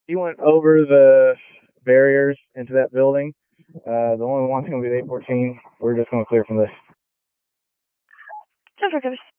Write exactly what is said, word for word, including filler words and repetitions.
He went over the barriers into that building. Uh, the only one's going to be the eight fourteen. We're just going to clear from this. ten seconds.